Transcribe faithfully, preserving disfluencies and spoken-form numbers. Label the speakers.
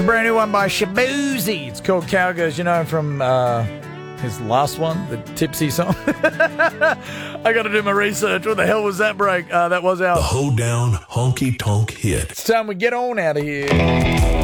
Speaker 1: brand new one by Shaboozey. It's called Cowgirls, you know, from uh, his last one, the Tipsy song. I got to do my research. What the hell was that break? Uh, that was our...
Speaker 2: The Hoedown Honky Tonk Hit.
Speaker 1: It's time we get on out of here.